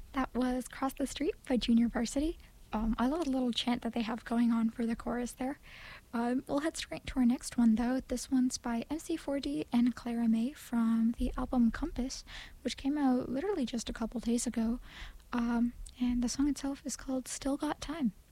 That was Cross the Street by Junior Varsity. I love the little chant that they have going on for the chorus there. We'll head straight to our next one, though. This one's by MC4D and Clara May from the album Compass, which came out literally just a couple days ago. And the song itself is called Still Got Time.